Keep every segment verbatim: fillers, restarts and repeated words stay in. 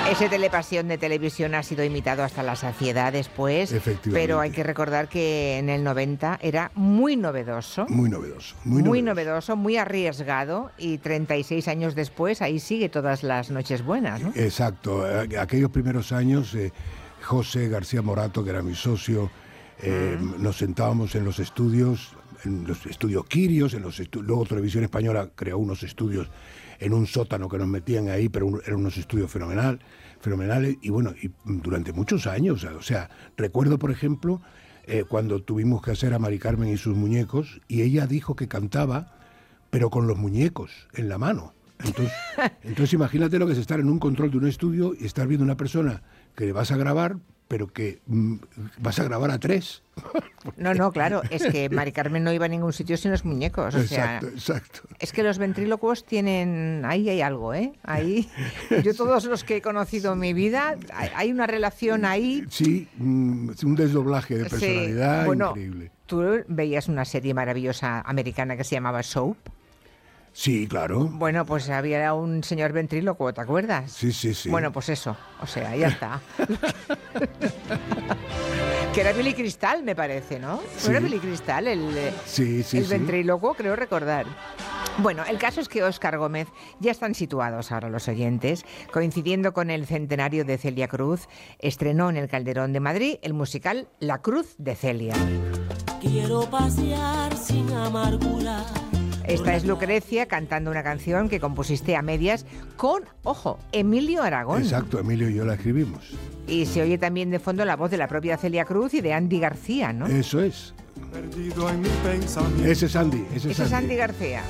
Ese Telepasión de televisión ha sido imitado hasta la saciedad después, pero hay que recordar que en el noventa era muy novedoso. Muy novedoso. Muy, muy novedoso. novedoso, muy arriesgado, y treinta y seis años después ahí sigue todas las noches buenas, ¿no? Exacto. Aquellos primeros años, eh, José García Morato, que era mi socio, eh, mm. nos sentábamos en los estudios, en los estudios Quirios, en los estu- luego Televisión Española creó unos estudios en un sótano que nos metían ahí, pero un, eran unos estudios fenomenal, fenomenales, y bueno, y durante muchos años, o sea, recuerdo, por ejemplo, eh, cuando tuvimos que hacer a Mari Carmen y sus muñecos, y ella dijo que cantaba, pero con los muñecos en la mano. Entonces, entonces imagínate lo que es estar en un control de un estudio y estar viendo una persona que le vas a grabar, pero que mm, vas a grabar a tres. No, no, claro, es que Mari Carmen no iba a ningún sitio sin los muñecos. O exacto, sea, exacto. Es que los ventrílocos tienen... Ahí hay algo, ¿eh? Ahí... Yo todos los que he conocido en mi vida, hay una relación ahí... Sí, un desdoblaje de personalidad sí. Bueno, increíble. ¿Tú veías una serie maravillosa americana que se llamaba Soap? Sí, claro. Bueno, pues había un señor ventrílocuo, ¿te acuerdas? Sí, sí, sí. Bueno, pues eso, o sea, ya está. Que era Billy Crystal, me parece, ¿no? Sí. ¿No era Billy Crystal el, sí, sí, el sí. ventrílocuo? Creo recordar. Bueno, el caso es que Óscar Gómez, ya están situados ahora los oyentes, coincidiendo con el centenario de Celia Cruz, estrenó en el Calderón de Madrid el musical La Cruz de Celia. Quiero pasear sin amargura. Esta es Lucrecia cantando una canción que compusiste a medias con, ojo, Emilio Aragón. Exacto, Emilio y yo la escribimos. Y se oye también de fondo la voz de la propia Celia Cruz y de Andy García, ¿no? Eso es. Perdido en mi pensamiento. Ese es Andy, ese es Ese es Andy García.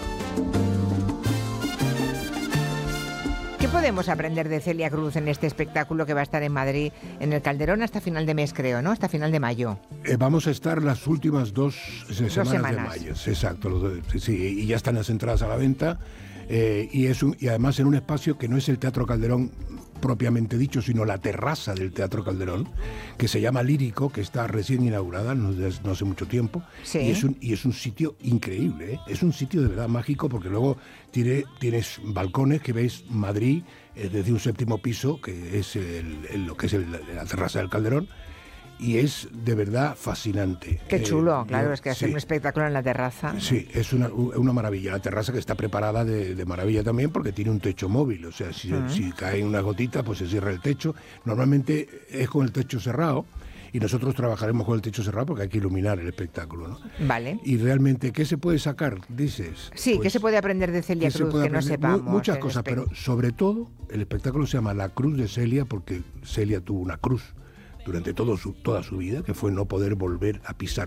¿Qué podemos aprender de Celia Cruz en este espectáculo que va a estar en Madrid, en el Calderón, hasta final de mes, creo, ¿no? Hasta final de mayo. Eh, vamos a estar las últimas dos, dos semanas, semanas de mayo. Exacto, los, sí, y ya están las entradas a la venta. Eh, y, es un, y además en un espacio que no es el Teatro Calderón propiamente dicho, sino la terraza del Teatro Calderón, que se llama Lírico, que está recién inaugurada, no, no hace mucho tiempo, sí. y, es un, y es un sitio increíble, ¿eh? Es un sitio de verdad mágico, porque luego tiene, tienes balcones que ves Madrid eh, desde un séptimo piso, que es el, el, lo que es el, la terraza del Calderón, y es de verdad fascinante. Qué chulo, eh, claro, yo, es que hacer sí. un espectáculo en la terraza. Sí, es una, una maravilla. La terraza que está preparada de, de maravilla también porque tiene un techo móvil, o sea, si, uh-huh. si cae una gotita, pues se cierra el techo. Normalmente es con el techo cerrado y nosotros trabajaremos con el techo cerrado porque hay que iluminar el espectáculo, ¿no? Vale. Y realmente, ¿qué se puede sacar, dices? Sí, pues, ¿qué se puede aprender de Celia Cruz que no sepamos? Muchas cosas, pero sobre todo el espectáculo se llama La Cruz de Celia porque Celia tuvo una cruz durante todo su, toda su vida, que fue no poder volver a pisar